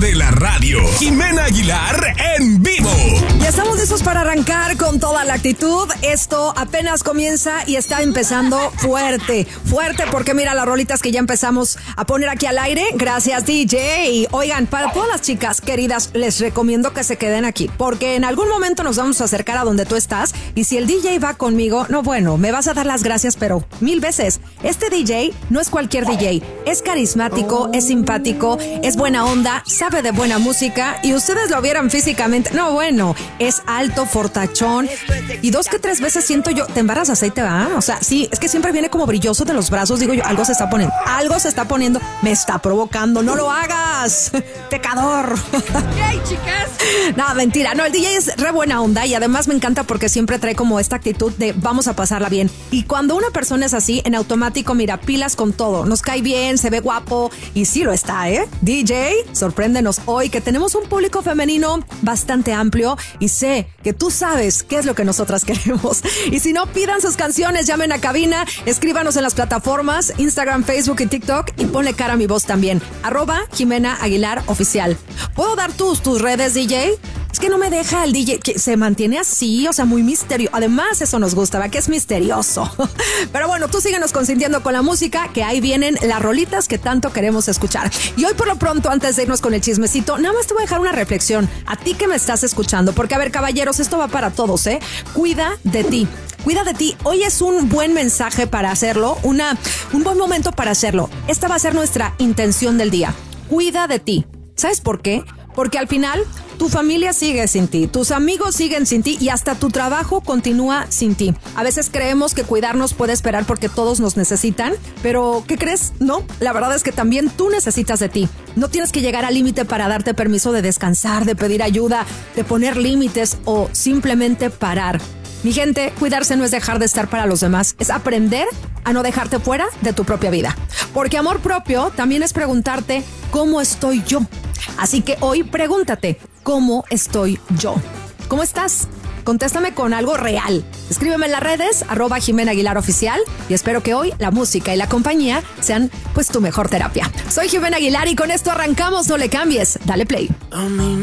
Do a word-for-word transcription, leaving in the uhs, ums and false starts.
de la radio, Jimena Aguilar en vivo. Ya estamos listos para arrancar con toda la actitud. Esto apenas comienza y está empezando fuerte, fuerte, porque mira las rolitas que ya empezamos a poner aquí al aire. Gracias, D J. Oigan, para todas las chicas queridas, les recomiendo que se queden aquí, porque en algún momento nos vamos a acercar a donde tú estás, y si el D J va conmigo, no, bueno, me vas a dar las gracias, pero mil veces. Este D J no es cualquier D J, es carismático, es simpático, es buena onda, sabe de buena música, y ustedes lo vieran físicamente, no, bueno, es alto, fortachón, y dos que tres veces siento yo, ¿te embarras aceite, va? O sea, sí, es que siempre viene como brilloso de los brazos, digo yo, algo se está poniendo, algo se está poniendo, me está provocando, no lo hagas, pecador. ¿Qué hay, chicas? No, mentira, no, el D J es re buena onda, y además me encanta porque siempre trae como esta actitud de vamos a pasarla bien, y cuando una persona es así, en automático, mira, pilas con todo, nos cae bien, se ve guapo, y sí lo está, ¿eh? D J, sorpréndenos hoy que tenemos un público femenino bastante amplio, y sé que tú sabes qué es lo que nosotras queremos. Y si no, pidan sus canciones, llamen a cabina, escríbanos en las plataformas Instagram, Facebook y TikTok, y ponle cara a mi voz también, arroba Jimena Aguilar Oficial. ¿Puedo dar tus, tus redes, D J? Es que no me deja el D J, que se mantiene así, o sea, muy misterioso. Además, eso nos gusta, ¿verdad? Que es misterioso. Pero bueno, tú síguenos consintiendo con la música, que ahí vienen las rolitas que tanto queremos escuchar. Y hoy por lo pronto, antes de irnos con el chismecito, nada más te voy a dejar una reflexión a ti que me estás escuchando. Porque, a ver, caballeros, esto va para todos, ¿eh? Cuida de ti. Cuida de ti. Hoy es un buen mensaje para hacerlo, una, un buen momento para hacerlo. Esta va a ser nuestra intención del día. Cuida de ti. ¿Sabes por qué? Porque al final tu familia sigue sin ti, tus amigos siguen sin ti y hasta tu trabajo continúa sin ti. A veces creemos que cuidarnos puede esperar porque todos nos necesitan, pero ¿qué crees? No, la verdad es que también tú necesitas de ti. No tienes que llegar al límite para darte permiso de descansar, de pedir ayuda, de poner límites o simplemente parar. Mi gente, cuidarse no es dejar de estar para los demás, es aprender a no dejarte fuera de tu propia vida. Porque amor propio también es preguntarte ¿cómo estoy yo? Así que hoy pregúntate, ¿cómo estoy yo? ¿Cómo estás? Contéstame con algo real. Escríbeme en las redes, arroba Jimena Aguilar Oficial, y espero que hoy la música y la compañía sean pues tu mejor terapia. Soy Jimena Aguilar y con esto arrancamos, no le cambies, dale play.